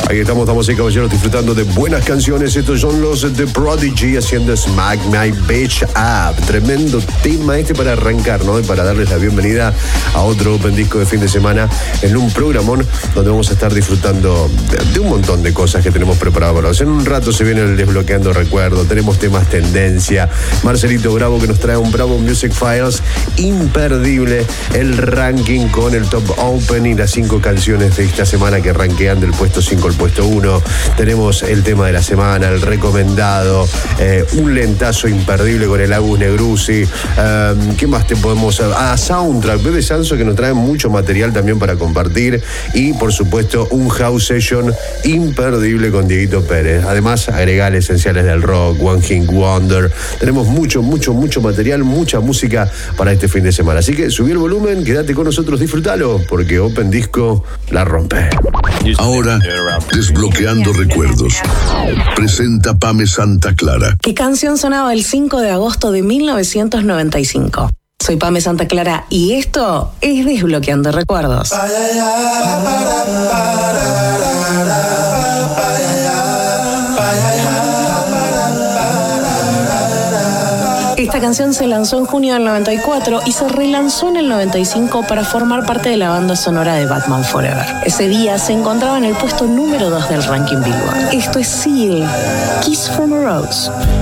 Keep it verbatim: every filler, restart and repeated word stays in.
Ahí estamos, damas y caballeros, disfrutando de buenas canciones. Estos son los The Prodigy haciendo Smack My Bitch Up. Tremendo tema este para arrancar, ¿no? Y para darles la bienvenida a otro Open Disco de fin de semana en un programón donde vamos a estar disfrutando de, de un montón de cosas que tenemos preparado para vos. En un rato se viene el Desbloqueando Recuerdos, tenemos temas tendencia, Marcelito Bravo que nos trae un Bravo Music Files imperdible, el ranking con el Top Open y las cinco canciones de esta semana que rankean del puesto cinco al puesto uno. Tenemos el tema de la semana, el recomendado, eh, un lentazo imperdible con el Agus Negrusi. Eh, ¿Qué más te podemos...? Ah, Soundtrack, Bebe Sanso, que nos trae mucho material también para compartir. Y, por supuesto, un House Session imperdible con Dieguito Pérez. Además, agregar esenciales del rock, One Hit Wonder. Tenemos mucho, mucho, mucho material, mucha música para este fin de semana. Así que subí el volumen, quédate con nosotros, disfrútalo, porque Open Disco la rompe. Ahora, Desbloqueando Recuerdos. Presenta Pame Santa Clara. ¿Qué canción sonaba el cinco de agosto de mil novecientos noventa y cinco? Soy Pame Santa Clara y esto es Desbloqueando Recuerdos. Esta canción se lanzó en junio del noventa y cuatro y se relanzó en el noventa y cinco para formar parte de la banda sonora de Batman Forever. Ese día se encontraba en el puesto número dos del ranking Billboard. Esto es Seal, Kiss from a Rose.